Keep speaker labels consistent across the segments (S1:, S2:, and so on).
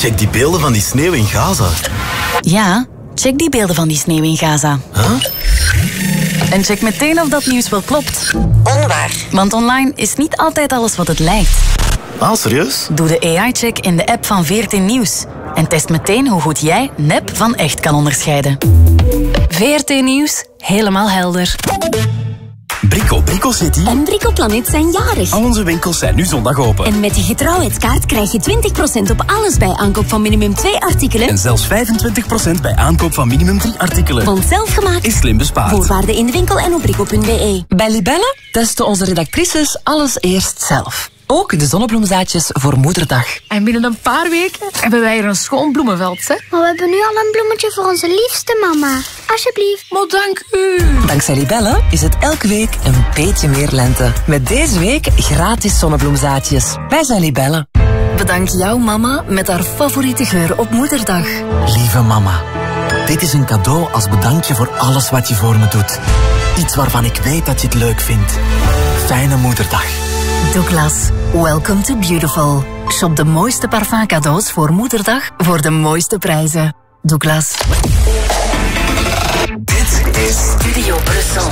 S1: Check die beelden van die sneeuw in Gaza.
S2: Ja, check die beelden van die sneeuw in Gaza.
S1: Huh?
S2: En check meteen of dat nieuws wel klopt.
S3: Onwaar.
S2: Want online is niet altijd alles wat het lijkt.
S1: Ah, serieus?
S2: Doe de AI-check in de app van VRT Nieuws. En test meteen hoe goed jij nep van echt kan onderscheiden. VRT Nieuws, helemaal helder.
S1: Brico City
S4: en Brico Planet zijn jarig.
S1: Al onze winkels zijn nu zondag open.
S4: En met die getrouwheidskaart krijg je 20% op alles bij aankoop van minimum 2 artikelen.
S1: En zelfs 25% bij aankoop van minimum 3 artikelen.
S4: Want zelfgemaakt
S1: is slim bespaard.
S4: Voorwaarden in de winkel en op brico.be.
S5: Bij Libelle testen onze redactrices alles eerst zelf. Ook de zonnebloemzaadjes voor Moederdag.
S6: En binnen een paar weken hebben wij hier een schoon bloemenveld, hè?
S7: Maar we hebben nu al een bloemetje voor onze liefste mama. Alsjeblieft.
S6: Maar dank u.
S5: Dankzij Libelle is het elke week een beetje meer lente. Met deze week gratis zonnebloemzaadjes. Wij zijn Libelle.
S2: Bedank jouw mama met haar favoriete geur op Moederdag.
S8: Lieve mama, dit is een cadeau als bedankje voor alles wat je voor me doet. Iets waarvan ik weet dat je het leuk vindt. Fijne Moederdag.
S2: Douglas, welcome to Beautiful. Shop de mooiste parfumcadeaus voor Moederdag voor de mooiste prijzen. Douglas.
S1: Dit is
S2: Studio Brussel.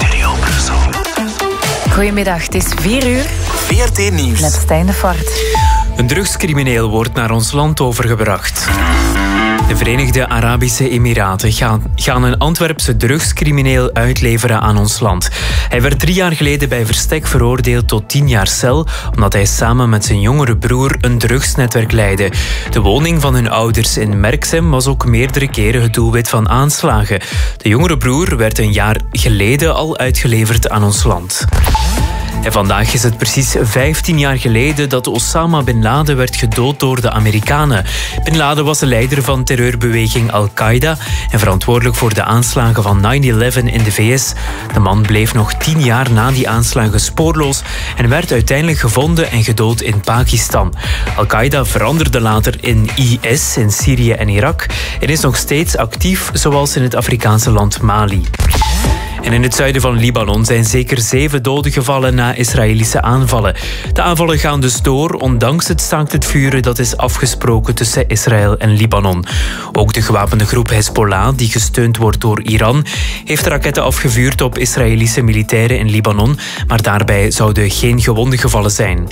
S6: Goedemiddag, het is 4 uur.
S1: VRT Nieuws.
S6: Met Stijn de Fort.
S9: Een drugscrimineel wordt naar ons land overgebracht. De Verenigde Arabische Emiraten gaan een Antwerpse drugscrimineel uitleveren aan ons land. Hij werd 3 jaar geleden bij verstek veroordeeld tot 10 jaar cel, omdat hij samen met zijn jongere broer een drugsnetwerk leidde. De woning van hun ouders in Merksem was ook meerdere keren het doelwit van aanslagen. De jongere broer werd een jaar geleden al uitgeleverd aan ons land. En vandaag is het precies 15 jaar geleden dat Osama Bin Laden werd gedood door de Amerikanen. Bin Laden was de leider van terreurbeweging Al-Qaeda en verantwoordelijk voor de aanslagen van 9/11 in de VS. De man bleef nog 10 jaar na die aanslagen spoorloos en werd uiteindelijk gevonden en gedood in Pakistan. Al-Qaeda veranderde later in IS in Syrië en Irak en is nog steeds actief, zoals in het Afrikaanse land Mali. En in het zuiden van Libanon zijn zeker 7 doden gevallen na Israëlische aanvallen. De aanvallen gaan dus door, ondanks het staakt het vuren dat is afgesproken tussen Israël en Libanon. Ook de gewapende groep Hezbollah, die gesteund wordt door Iran, heeft raketten afgevuurd op Israëlische militairen in Libanon, maar daarbij zouden geen gewonden gevallen zijn.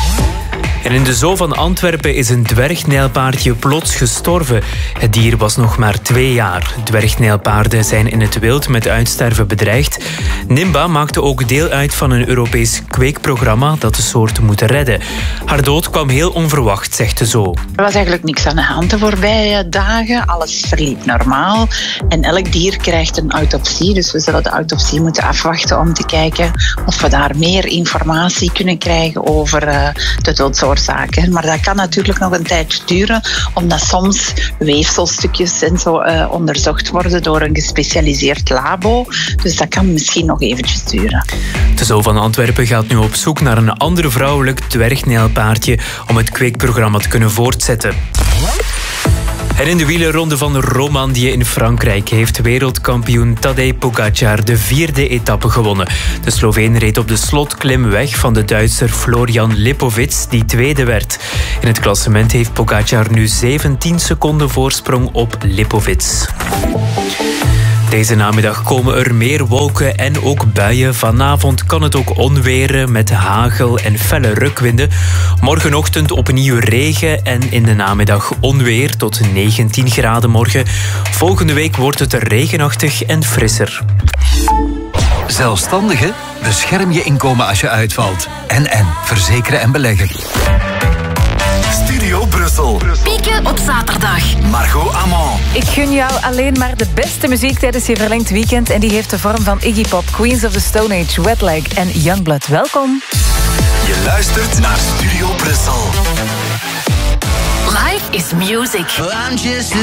S9: En in de zoo van Antwerpen is een dwergnijlpaardje plots gestorven. Het dier was nog maar 2 jaar. Dwergnijlpaarden zijn in het wild met uitsterven bedreigd. Nimba maakte ook deel uit van een Europees kweekprogramma dat de soort moet redden. Haar dood kwam heel onverwacht, zegt de zoo.
S3: Er was eigenlijk niks aan de hand de voorbije dagen. Alles verliep normaal. En elk dier krijgt een autopsie. Dus we zullen de autopsie moeten afwachten om te kijken of we daar meer informatie kunnen krijgen over de doodsoorzaken. Maar dat kan natuurlijk nog een tijdje duren, omdat soms weefselstukjes en zo onderzocht worden door een gespecialiseerd labo. Dus dat kan misschien nog eventjes duren.
S9: De Zoo van Antwerpen gaat nu op zoek naar een ander vrouwelijk dwergnijlpaardje om het kweekprogramma te kunnen voortzetten. En in de wielerronde van Romandie in Frankrijk heeft wereldkampioen Tadej Pogačar de 4e etappe gewonnen. De Sloveen reed op de slotklim weg van de Duitser Florian Lipovic, die 2e werd. In het klassement heeft Pogačar nu 17 seconden voorsprong op Lipovic. Deze namiddag komen er meer wolken en ook buien. Vanavond kan het ook onweren met hagel en felle rukwinden. Morgenochtend opnieuw regen en in de namiddag onweer tot 19 graden morgen. Volgende week wordt het regenachtig en frisser.
S10: Zelfstandigen? Bescherm je inkomen als je uitvalt. En verzekeren en beleggen.
S1: Studio Brussel.
S2: Pieken op zaterdag.
S1: Margot Amand.
S6: Ik gun jou alleen maar de beste muziek tijdens je verlengd weekend. En die heeft de vorm van Iggy Pop, Queens of the Stone Age, Wet Leg en Youngblood. Welkom.
S1: Je luistert naar Studio Brussel.
S2: Life is music.